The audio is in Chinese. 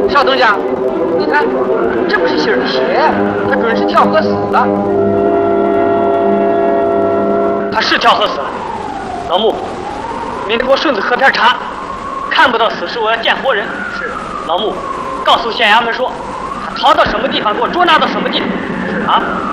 少东家，你看，这不是心儿的鞋，他准是跳河死了。 他是跳河死了。老穆，明天给我顺子喝片茶。看不到死尸，我要见活人。 是。 老穆，告诉县衙门说，他逃到什么地方，给我捉拿到什么地方。 是啊。